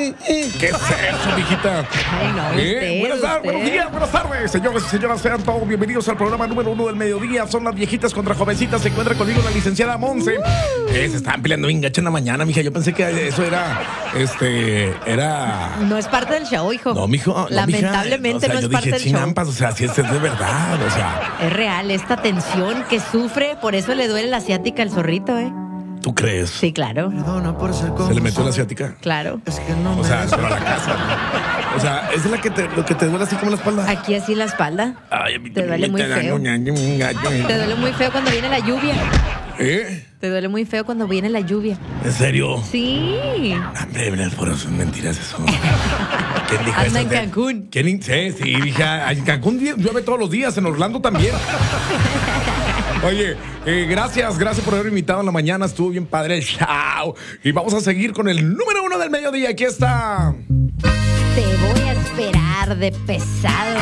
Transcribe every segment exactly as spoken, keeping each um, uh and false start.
¿Qué es eso, mijita? Ay, no, ¿Eh? usted, Buenas tardes, usted. buenos días, buenas tardes, señores y señoras, sean todos bienvenidos al programa número uno del mediodía. Son las viejitas contra jovencitas. Se encuentra conmigo la licenciada Monse. Eh, se estaban peleando bien gacha en la mañana, mija. Yo pensé que eso era, este, era... No es parte del show, hijo. No, mijo. No, Lamentablemente mija. O sea, no es yo parte dije, del show. chinampas, o sea, si es de verdad, o sea... Es real, esta tensión que sufre, por eso le duele la asiática al zorrito, ¿eh? ¿Tú crees? Sí, claro. ¿Se le metió la asiática? Claro. O sea, es para la casa, ¿no? O sea, es la que te, lo que te duele así como la espalda. Aquí así la espalda. Ay, a mí Te duele muy feo. Te duele muy feo cuando viene la lluvia. ¿Eh? Te duele muy feo cuando viene la lluvia. ¿En serio? Sí. Hombre, por eso son mentiras eso. ¿Quién dijo Anda eso? en De- Cancún. ¿Quién? in- Sí, sí, dije, en Cancún llueve todos los días, en Orlando también. Oye, eh, gracias, gracias por haber invitado en la mañana, estuvo bien padre el show. Y vamos a seguir con el número uno del mediodía, aquí está. Te voy a esperar de pesado.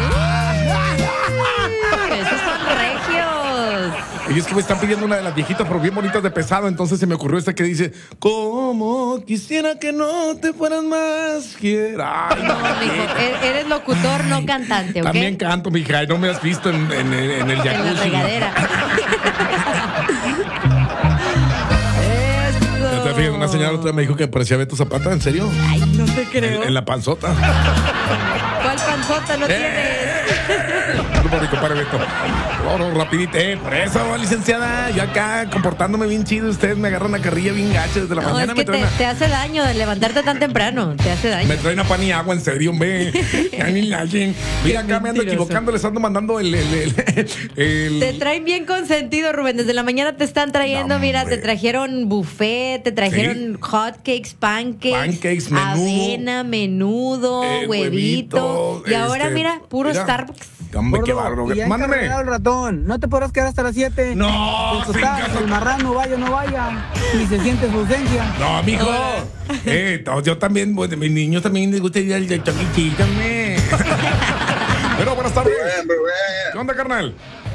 Esos son regios. Y es que me están pidiendo una de las viejitas, pero bien bonitas de pesado, entonces se me ocurrió esta que dice, como quisiera que no te fueras más, quiera. Ay, No, mijo, e- eres locutor, no cantante, ¿ok? También canto, mija, y no me has visto en, en- en el En la jacuzzi. regadera. Ya te fijas, una señora otra me dijo que parecía Beto Zapata, ¿en serio? Ay, no te creo. En, en la panzota. ¿Cuál panzota no tienes? Grupo mi compadre Beto. Oro, rapidito. Eh, por eso, licenciada, yo acá comportándome bien chido, ustedes me agarran la carrilla bien gacha desde la No, mañana. es que me, traen te, a, te hace daño de levantarte tan temprano. Te hace daño. me traen a pan y agua, en serio, hombre. Ya ni la- Mira, acá me ando mentiroso. equivocando, les ando mandando el... el, el, el- Te traen bien consentido, Rubén. Desde la mañana te están trayendo, No, mira, hombre. te trajeron buffet, te trajeron Sí. hot cakes, pancakes, Pancakes, menudo. avena, menudo, Eh, huevito. huevito, Y ahora, este, mira, puro mira. Starbucks. Hombre, qué Gordo, bárbaro. y ya Mándame. encargado el ratón. No te podrás quedar hasta las siete. No, Pues, sin total, caso. el marrano vaya o no vaya. Y se siente su ausencia. No, mijo. No. Eh, no, yo también, bueno, mis niños también les gusta ir al al Chucky también. Pero buenas tardes. Rubén, Rubén. ¿Qué onda, carnal?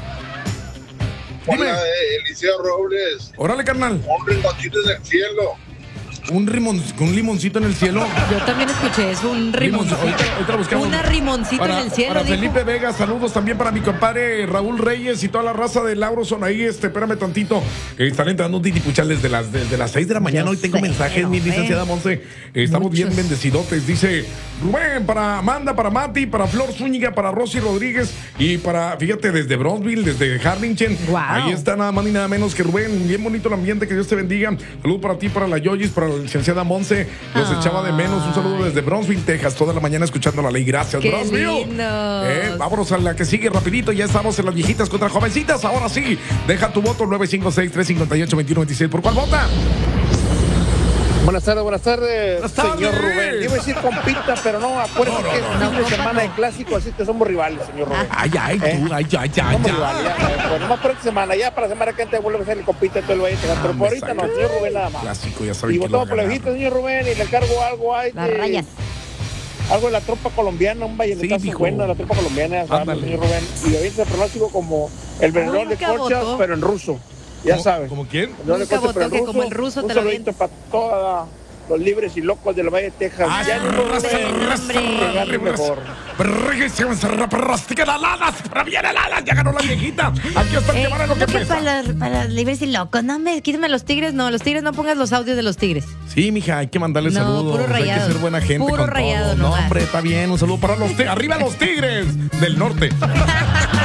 Dime. Hola, eh, Eliseo Robles. Órale, carnal. Un rinconcito en el cielo. Un, rimon, un limoncito en el cielo. Yo también escuché eso, un rimoncito. Ahorita, ahorita buscamos. Una rimoncito Para, en el cielo, para dijo. Felipe Vega, saludos también para mi compadre Raúl Reyes y toda la raza de Lauroson ahí. Este, espérame tantito. Eh, están entrando un titipuchal desde las, desde las seis de la mañana. Yo Hoy tengo sé, mensajes, mi hombre. licenciada Monse. Eh, estamos Muchos. bien bendecidotes. Dice Rubén, para Amanda, para Mati, para Flor Zúñiga, para Rosy Rodríguez y para, fíjate, desde Bronzeville, desde Harlingen. Wow. Ahí está nada más ni nada menos que Rubén. Bien bonito el ambiente, que Dios te bendiga. Saludos para ti, para la Yoyis, para la licenciada Monse. Los Ay. echaba de menos. Un saludo desde Bronzeville, Texas. Toda la mañana escuchando la ley. Gracias, Qué Bronzeville. lindos. Eh, vámonos a la que sigue rapidito. Ya estamos en las viejitas contra jovencitas. Ahora sí, deja tu voto nueve cinco seis, tres cinco ocho, dos uno dos seis. ¿Por cuál vota? Buenas tardes, buenas tardes, Buenas tardes. señor Rubén. Iba a decir compita, pero no, acuérdate No, no, que no, es no. fin de No, semana compa, de no. clásico, así que somos rivales, señor Rubén. Ay, ay, tú, ¿Eh? ay, ay, ay, Somos ay. rivales, ya, eh, pues nomás por esta semana, ya para la semana que entra vuelve a ser el compita de todo el valle, pero por me ahorita no, saca. señor Rubén nada más. Clásico, ya saben Y que lo votamos por la ganaron. viejita, señor Rubén, y le encargo algo ahí Las de- rayas. algo de la tropa colombiana, un vallenetazo Sí, mijo. bueno de la tropa colombiana, ya saben, Ándale. señor Rubén. Y ahorita el pronóstico como el vendedor de Nunca corchas, votó. pero en ruso, ya ¿Cómo- sabes. ¿Cómo quién? No le Nunca cortes, pero votó en que como el ruso un te lo saludito avientas. para todos los libres y locos del Valle de Texas. Ay, Ya no raza, Rubén, raza, pegarle raza. mejor. Rastica las lalas, para bien lalas, ya ganó la viejita. Aquí está el Eh, que vale lo que ¿cómo que pesa. para los, para los libres y locos? No, me quítame los tigres. No, los tigres no pongas los audios de los tigres. Sí, mija, hay que mandarle No, saludos. puro Hay que rayados. ser buena gente Puro con rayado todo. No, nomás. hombre, está bien. Un saludo para los tigres. ¡Arriba los tigres! Del norte.